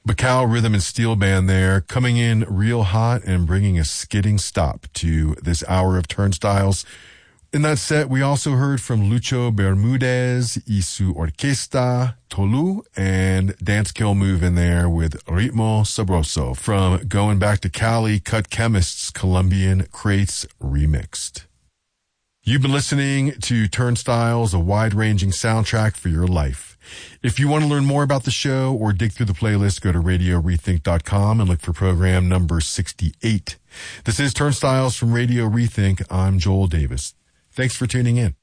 Bacal Rhythm and Steel Band there, coming in real hot and bringing a skidding stop to this hour of Turnstiles. In that set, we also heard from Lucho Bermudez, Isu Orquesta, Tolu, and Dance Kill Move in there with Ritmo Sabroso from Going Back to Cali, Cut Chemist's Colombian Crates Remixed. You've been listening to Turnstiles, a wide-ranging soundtrack for your life. If you want to learn more about the show or dig through the playlist, go to RadioRethink.com and look for program number 68. This is Turnstiles from Radio Rethink. I'm Joel Davis. Thanks for tuning in.